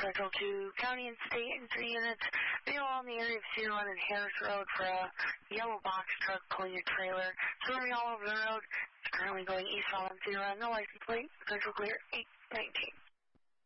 Central 2, County and State and 3 units. Meanwhile, in the area of Cedar Run and Harris Road for a yellow box truck pulling a trailer. Swerving all over the road. It's currently going eastbound on Cedar Run. No license plate. Central clear 819.